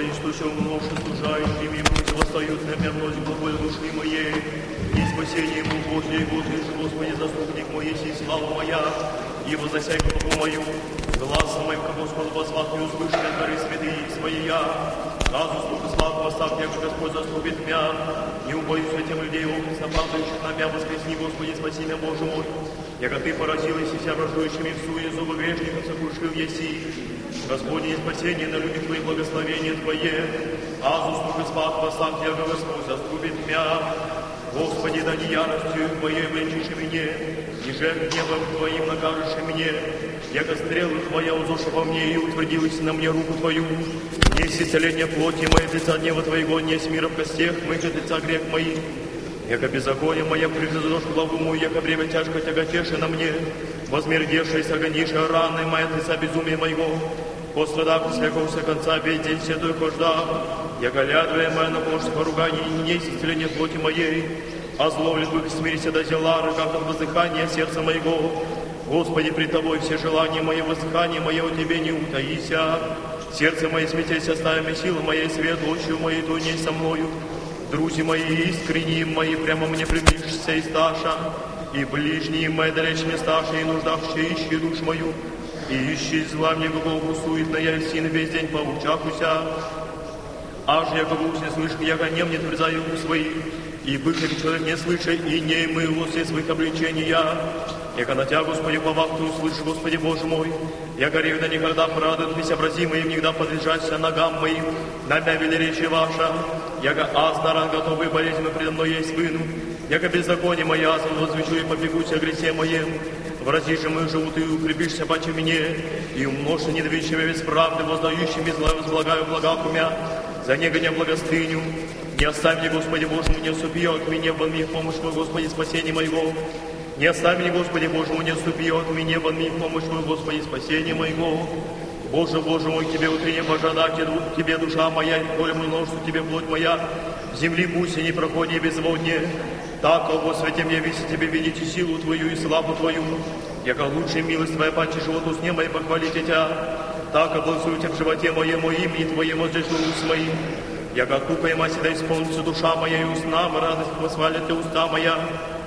истущего множество служающим ему, восстают на меня вновь глаголь души моей, и спасение ему Божье, и Божий же, Господи, заступник мой, есть и слава моя, ибо засяй главу мою, глазом моим к Господу возвах и услышь от горы святые свои я, сразу слуга славу восстав, яко Господь заступит меня, не убоюсь я тем людей, огненно падающих на меня, воскресни, Господи, спаси меня, Боже мой, яко Ты поразилась и вся враждующими в суе зубы грешников сокрушил еси, Господне спасение на людях Твои, благословение Твое, азус слуга славу восстав, яко Господь заступит меня, Господи, да не яростью Твоей влечишь мне, ниже гневом Твоим накажешь мне, яко стрела Твоя узоша во мне и утвердилась на мне руку Твою. Не исцеление плоти моей от лица гнева Твоего, не с мира в костях моих от лица грех моих. Яко беззаконие моя призадешь главу мою, яко время тяжко тяготеше на мне, возмердевшаяся гонишь раны моя от лица безумия моего. Пострадав всякого конца, весь день седой хожда, яко лядвая моя на кожу поругание, и не исцеление плоти моей, а зловлет дух смирися до зела, как от воздыхания сердца моего. Господи, пред Тобой все желания мои, воздыхание мое у Тебе не утаися. Сердце мое смятесь, оставим силы моей, свет лучью моей, то не со мною. Друзья мои, искренние мои, прямо мне приближишься и сташа, и ближние мои далеч не сташа, и нуждавшие ищи душ мою. И ищи зла мне голову суетная, и син весь день поучахуся. Аж яко в не слышим, яко не мне тверзаю свои, и бывший человек не слышит, и не имыл все своих обличений я. Яко на Тя, Господи, главах Ты услышишь, Господи Боже мой, яко ревно никогда порадует образимый, и никогда подлежащийся ногам моим, на мя велеречие Ваша, яко аз на ран готовый болезнь предо мной есть выну, яко беззаконие моя, аз возвещу и побегусь о грехе моем. Врази же мы живут, и укрепишься паче мне, и умножься недовещими без правды, воздающими зла, возблагаю блага умя, за негоня благостыню. Не оставь мне, Господи Боже мой, не отступи от меня, вон мне помощь Твой, Господи, спасение моего. Не оставь мне, Господи Боже мой, не отступи от меня, вон мне помощь Твой, Господи, спасение моего. Боже, Боже мой, Тебе утренне пожада, Тебе душа моя, и коли множество Тебе плоть моя, земли пусть и не проходи безводнее. Так, о Господи, мне виси Тебе видеть и силу Твою, и славу Твою, яко лучшая милость Твоя, паче животу с неба и похвалить Тебя. Так, обласую Тебя в животе моему имени Твоему, здесь уст моим. Яко кукаем оседа исполнится душа моя, и уста моя, радость восхвалят Ты уста моя.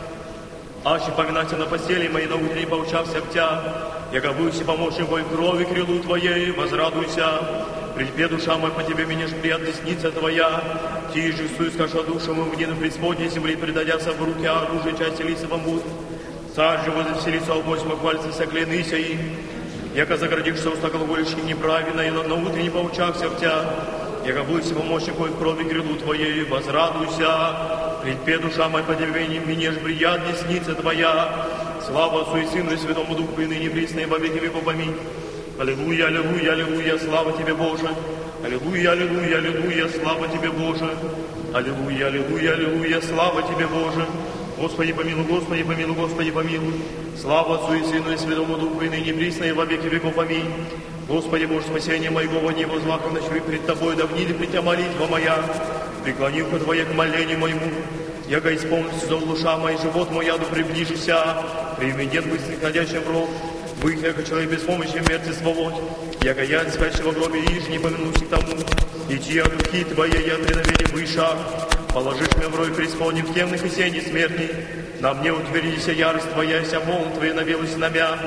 Аще поминайте на постели моей, на утре поучався в Тя, яко выси помощник мой крови крилу Твоей, возрадуйся. Припе душа моя по Тебе, меня ж прият десница Твоя. Ти же Иисус, каша душу мою в гнену преисподней земли, предадятся в руки оружие, части лица вам будут. Царь же возвеселится, обось мой хвалится, соклянися им. Яко заградишься уста глаголющих неправильно, и на утре не поучався в Тя, яко выси помощник мой крови крилу Твоей, возрадуйся. Припе душа моя по Тебе, меня ж прият десница Твоя. Слава Отцу и Сыну и Святому Духу, и ныне присно, и во веки веков. Аминь. Аллилуйя, аллилуйя, аллилуйя, слава Тебе, Боже. Аллилуйя, аллилуйя, аллилуйя, слава Тебе, Боже. Аллилуйя, аллилуйя, аллилуйя, слава Тебе, Боже. Господи, помилуй, Господи, помилуй, Господи, помилуй. Слава Отцу и Сыну и Святому Духу, и ныне присно, и во веки веков. Аминь. Господи, Боже, спасение моего, во небо злака ночью пред Тобой, да вниде пред Тя молитва моя. Преклонив-ка Твое к молению моему, яко исполнится зов душа моя, живот мой, яду приближися. Приведен быстро ходящим в рог, быть, яко человек без помощи мерти свобод, яко я от спящего гробе иж не помянусь к тому, и чьи грехи Твои я преноведен выша. Положишь меня в рой преисподних темных и сеней смертней, на мне утвердися ярость Твоя, ся молн Твоя навелась на мя.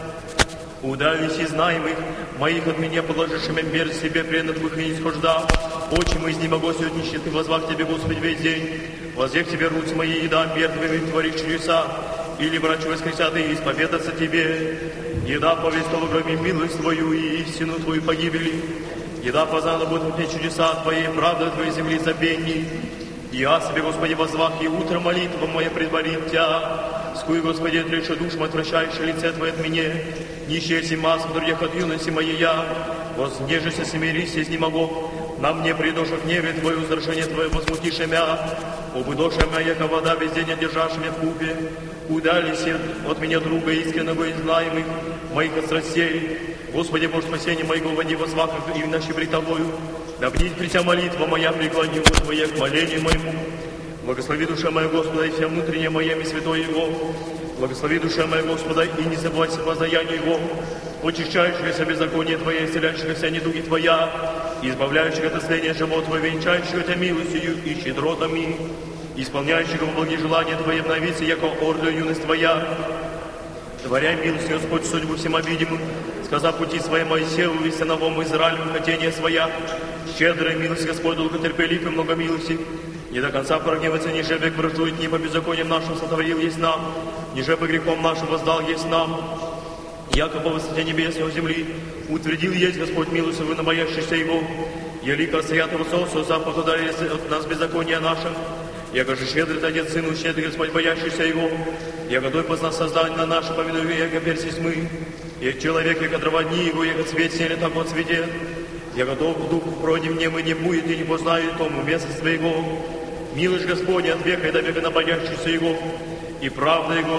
Удавись из знаемых моих от меня положишь имя мерзь себе прена Твоих и не схожда. Очи мы изнемогу от нищеты, возвах Тебе, Господи, весь день. Возвех Тебе руки мои, еда мертвыми творишь чудеса, или врачу воскресят и исповедаться Тебе. Еда повестала громе милость Твою и истину Твою погибели. Еда познала будет мне чудеса Твоей, правда Твоей земли забвенней. И я себе, Господи, возвах, и утро молитва моя предварит Тя. Скуй, Господи, отречь душ мой, отвращаешь лице Твое от меня. Нищая сима, в других от юности моей я. Вознежися, смирись, изнемогу. На мне придешь от гневе Твое, возвращение Твое, возмутишь мя. Убыдоша мя, яко вода, весь день одержашь меня в купе. Удались от меня друга искреннего и знаемых моих от страстей. Господи, Боже, спасение моего, води возвах, и ночи пред Тобою. Да внить притя молитва моя, преклони вот Твоя к молению моему. Благослови душа моя Господа, и вся внутренняя моя, и святой Его. Благослови душа моя Господа, и не забывайся воздаяние Его. Очищающееся беззаконие Твое, исцеляющееся недуги Твоя. избавляющих от исления живот Твой, венчающих Тебя милостью и щедротами, исполняющих во благие желания Твои, обновиться, яко ордую юность Твоя. Творяй милость, Господь, судьбу всем обидимым, сказав пути своей Моисею, вести новому Израилю хотение своя. Щедрая милость, Господь, долготерпелив и много милости. Не до конца прогневаться, ниже век враждует, ни по беззакониям нашим сотворил есть нам, ниже по грехам нашим воздал есть нам. Яко по высоте небесной земли утвердил есть Господь милостивый на боящихся Его. Елико стоят высоко, запад ударили от нас беззакония наше. Яко же щедрый Отец Сыну, щедрый Господь, боящийся Его. Яко той познал создание на наше, повинуя, яко персись мы. Як человек, яко дрова дни Его, яко цвет сели, так вот цветет. Яко дух против не мы не будет и не познает тому место своего. Милость Господня от века и до века на боящихся Его. И правда Его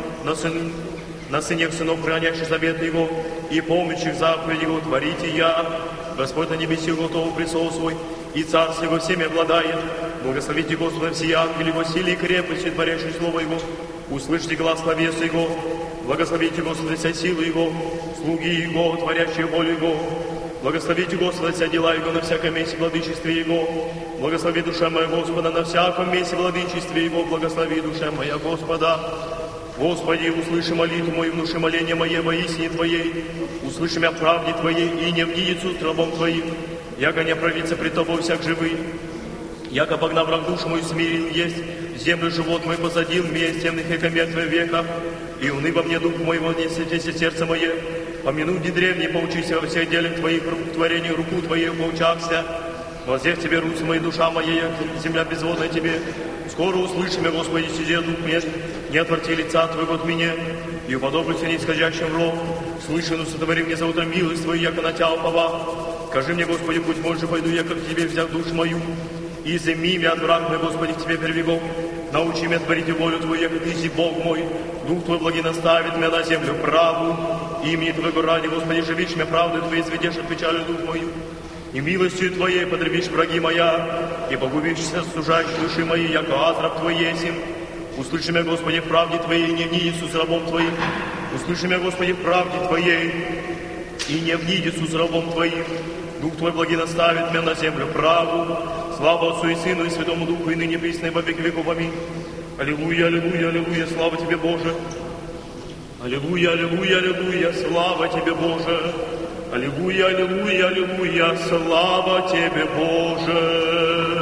на сынях сынов, хранящих завет Его, и помнящих заповедь Его, творите я. Господь на небесе готов престол свой, и царство Его всеми обладает. Благословите Господа все ангели Его, силе и крепости, творящие слово Его. Услышьте глас словеса Его. Благословите Господа вся силы Его, слуги Его, творящие волю Его. Благословите Господа вся дела Его на всяком месте владычестве Его. Благослови душа моя Господа на всяком месте владычестве Его. Благослови душа моя Господа. Господи, услыши молитву мою, внуши моление мое во истине Твоей, услыши меня в правде Твоей, и не внидицу с рабом Твоим, яко не оправится пред Тобой всяк живый, яко погнав враг душу мою смирил есть, землю живот мой посадил, вместе темных и мертвых века, и уныбо мне дух мой, вознеситесь сердце мое, помянуть не древний, поучися во всех делах Твоих, рук творения, руку Твою поучахся, воздев Тебе руцы мои, душа моя, земля безводная Тебе. Скоро услышим, я, Господи, сидя дух мест, не отврати лица Твоего от меня, и уподоблюся нисходящим в ров. Слышину сотвори мне за утро милость Твою, яко на Тя упова. Скажи мне, Господи, путь мой же пойду, яко к Тебе взяв душу мою. И изыми меня от враг мой, Господи, к Тебе перебегом. Научи меня творить волю Твою, яко Ты си Бог мой. Дух Твой благи наставит меня на землю правду. Имени Твоего ради, Господи, живишь меня правду Твоей, изведешь от печали дух мою. И милостью Твоей подребишь враги моя, и погубишься сужающей души моей, яко азраб Твой есим. Услыши меня, Господи, в правде Твоей, не вни Иисус рабом Твоим. Услыши меня, Господи, в правде Твоей, и не вни Иисус рабом Твоим. Дух Твой благи наставит меня на землю правду. Слава Отцу и Сыну и Святому Духу, и ныне присно и во веки веков. Аминь. Аллилуйя, аллилуйя, аллилуйя, слава Тебе, Боже. Аллилуйя, аллилуйя, аллилуйя, слава Тебе, Боже. Аллилуйя, аллилуйя, аллилуйя, слава Тебе, Боже.